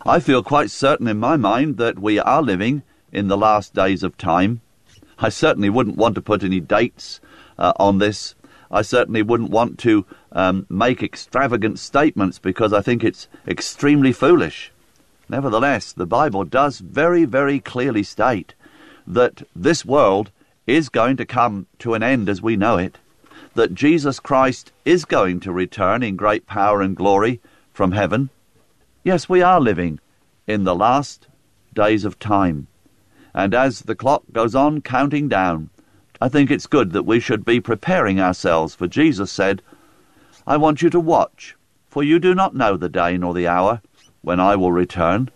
I feel quite certain in my mind that we are living in the last days of time. I certainly wouldn't want to put any dates on this. I certainly wouldn't want to make extravagant statements because I think it's extremely foolish. Nevertheless, the Bible does very, very clearly state that this world is going to come to an end as we know it, that Jesus Christ is going to return in great power and glory from heaven. Yes, we are living in the last days of time. And as the clock goes on counting down, I think it's good that we should be preparing ourselves, for Jesus said, I want you to watch, for you do not know the day nor the hour when I will return.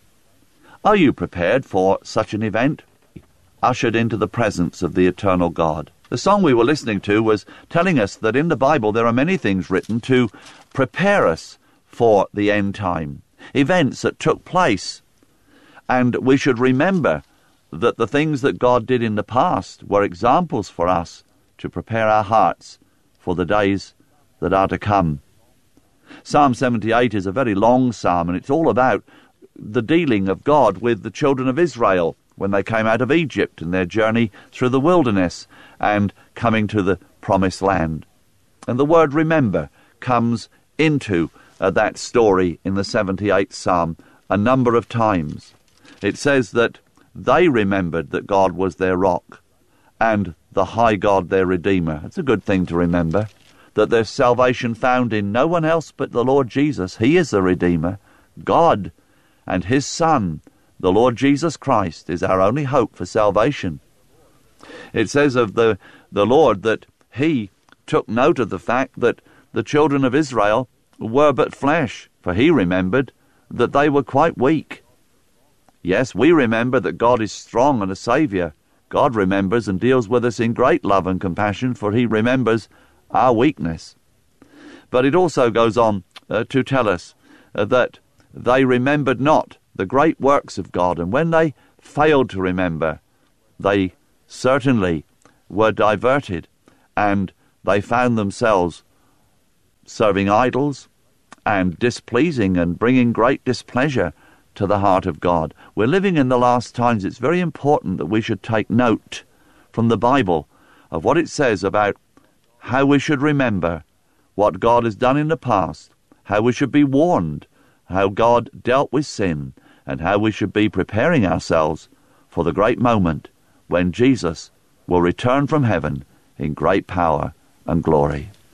Are you prepared for such an event? Ushered into the presence of the eternal God. The song we were listening to was telling us that in the Bible there are many things written to prepare us for the end time, events that took place. And we should remember that the things that God did in the past were examples for us to prepare our hearts for the days that are to come. Psalm 78 is a very long psalm, and it's all about the dealing of God with the children of Israel when they came out of Egypt and their journey through the wilderness and coming to the promised land. And the word remember comes into that story in the 78th Psalm a number of times. It says that they remembered that God was their rock and the high God their Redeemer. It's a good thing to remember, that there's salvation found in no one else but the Lord Jesus. He is the Redeemer. God and His Son, the Lord Jesus Christ, is our only hope for salvation. It says of the Lord that He took note of the fact that the children of Israel were but flesh, for He remembered that they were quite weak. Yes, we remember that God is strong and a Saviour. God remembers and deals with us in great love and compassion, for He remembers our weakness. But it also goes on to tell us that they remembered not the great works of God, and when they failed to remember, they certainly were diverted, and they found themselves serving idols and displeasing and bringing great displeasure to the heart of God. We're living in the last times. It's very important that we should take note from the Bible of what it says about how we should remember what God has done in the past, how we should be warned, how God dealt with sin, and how we should be preparing ourselves for the great moment when Jesus will return from heaven in great power and glory.